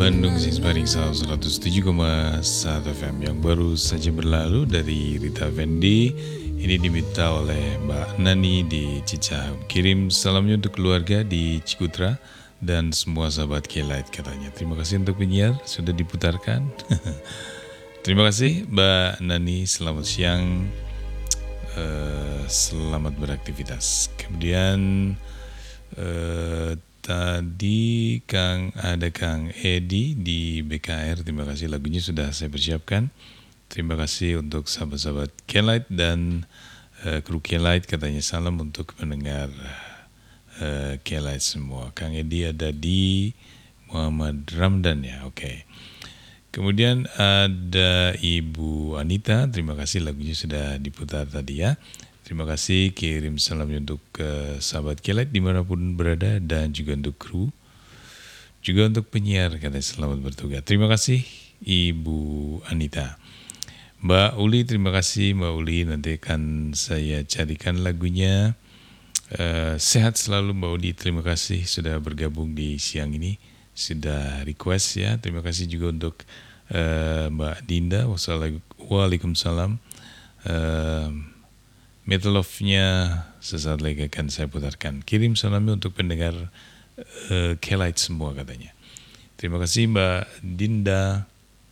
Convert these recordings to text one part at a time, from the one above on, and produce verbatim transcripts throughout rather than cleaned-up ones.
Bandung Inspiring Sound seratus tujuh koma satu F M yang baru saja berlalu dari Rita Effendi. Ini diminta oleh Mbak Nani di Cicahem. Kirim salamnya untuk keluarga di Cikutra dan semua sahabat K-Light katanya. Terima kasih untuk penyiar sudah diputarkan. Terima kasih Mbak Nani, selamat siang. Uh, selamat beraktivitas. Kemudian uh, tadi Kang ada Kang Edi di B K R. Terima kasih, lagunya sudah saya persiapkan. Terima kasih untuk sahabat-sahabat K-Light dan uh, kru K-Light, katanya salam untuk pendengar uh, K-Light semua. Kang Edi ada di Muhammad Ramdan ya, oke. Okay. Kemudian ada Ibu Anita, terima kasih lagunya sudah diputar tadi ya. Terima kasih, kirim salamnya untuk uh, sahabat K-Light dimanapun berada dan juga untuk kru. Juga untuk penyiar, katanya selamat bertugas. Terima kasih Ibu Anita. Mbak Uli, terima kasih Mbak Uli, nanti akan saya carikan lagunya. Uh, sehat selalu Mbak Uli, terima kasih sudah bergabung di siang ini. Sudah request ya, terima kasih juga untuk uh, Mbak Dinda. Waalaikumsalam. uh, Metal Love-nya sesaat lagi akan saya putarkan. Kirim salamnya untuk pendengar uh, K-Light semua katanya. Terima kasih Mbak Dinda.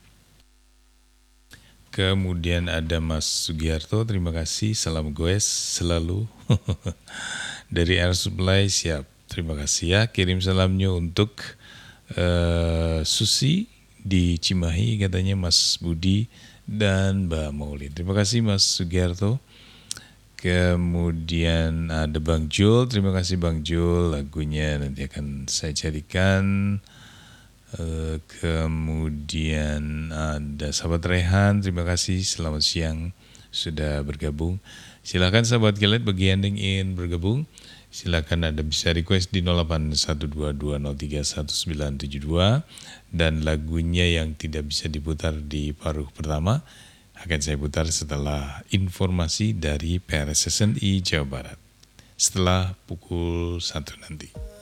Kemudian ada Mas Sugiharto, terima kasih, salam goes selalu. Dari Air Supply, siap, terima kasih ya. Kirim salamnya untuk Uh, Susi di Cimahi, katanya Mas Budi dan Mbak Maulin. Terima kasih Mas Sugiharto. Kemudian ada Bang Jul, terima kasih Bang Jul, lagunya nanti akan saya carikan. Uh, kemudian ada sahabat Rehan, terima kasih, selamat siang sudah bergabung. Silakan sahabat K-Light bagi yang ingin bergabung, silakan Anda bisa request di nol delapan satu dua dua nol tiga satu sembilan tujuh dua, dan lagunya yang tidak bisa diputar di paruh pertama akan saya putar setelah informasi dari P R S S N I Jawa Barat setelah pukul satu nanti.